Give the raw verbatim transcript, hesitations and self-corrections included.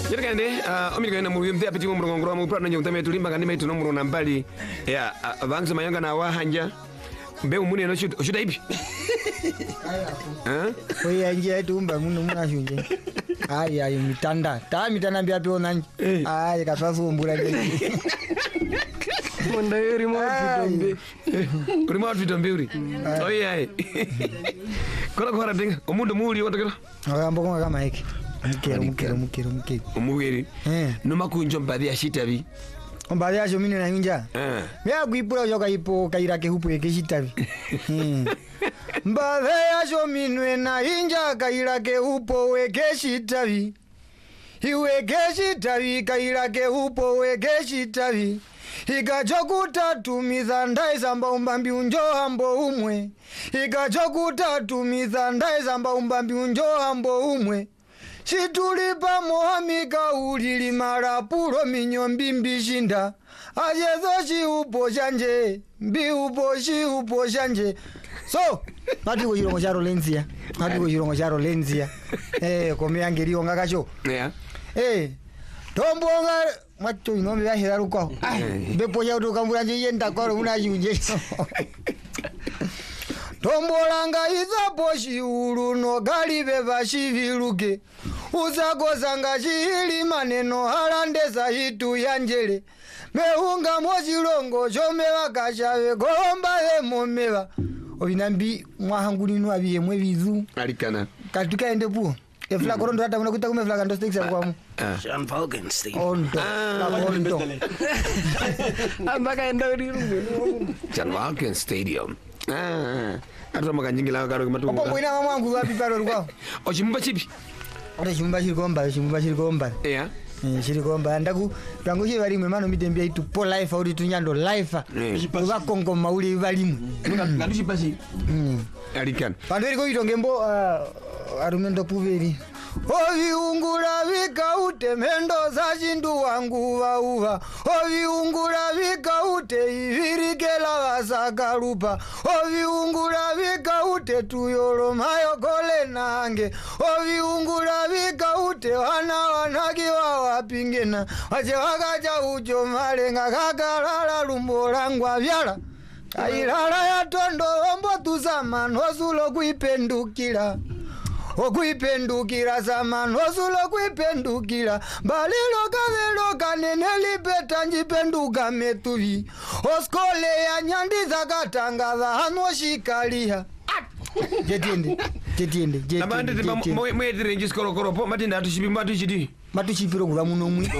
Yerikande omilika na muri mthea piti mu ngoro mu prana nyongta metu limba kandi metu no muro nambali ya bangs mayanga na wa hanja mbe umune no shoot shoot ipi eh oya nje tumba muno munashunje ai ai mitanda ta mitanda mbia pio nani ai kasafu mbura nje Monda yeri mo vitombe kuri mo vitombe uri oya kola kora dinga omundo muri wontakira agambo ko kama hiki mukero mukero mukero mukero omugeri no makunjo mbadhi ya shitabi ombadhi ya shomine na inja eh mya kuipura joka ipo kaira ke hupu ke shitabi mbadhi ya shomine na inja kaira ke hupo we ke shitabi iwe ke shitabi kaira ke hupo we ke shitabi ikachokuta tumiza ndai samba umbambi unjo hambo umwe ikachokuta tumiza ndai samba umbambi unjo hambo umwe Chitulipa mohamika ulili marapulo minyombi mbishinda ajezo shi upo shanje mbi upo shi upo shanje so ngati ko chirongo charo lenzia ngati ko chirongo charo lenzia eh komea ngeriyo ngakacho yeah eh tombonga macho inombe yahera ruko bepo ya utokamvura nje yenda kwaro unajuje tombolanga izapo shiulu no galibe bashiviruke uzagozanga chihili maneno halandeza hitu yanjele meunga mochilongo chome wakashave gomba emomeva obinambi mwahangulinu abiye mwebizu alikana katuka ende puo efla korondo hata muna kuta kumefla kando sticks kwa mu Sean Falkenstein ondo ondo ambaka enda riru Sean Falkenstein Stadium ah atu makanyingila karo matunga opo ina mwangu wapi paro rukwa ochimba chipi ore chimba chirikomba chimba chirikomba yeah eh chirikomba ndaku tangu chi bali mwe mano mitembia itu po life audi tunyando life uba kongo mauli balimu ngadu chipasi mm alikana pando liko itongembo arumendo puveri oviungula vikaute mendo za chindu wangu vauva oviungula vikaute ivirikela vasakalupa oviungula vikaute tuyolo mayokole nange oviungula vikaute wana wanakiwa wapingena wache wakacha ucho malenga kakalala lumbo langwa vyala kailala ya tondo ombo tuzamano sulo kuipendukila okuipendukira zamano sulo kuipendukira balilo kavelo kanene lipeta njipenduka metuvi oskole ya nyandiza katangaza hanoshikalia jetiende jetiende jetiende nabande mwe mwe renji skoro koro po matinda tushipi matu chidi matu chipiro kula muno mwi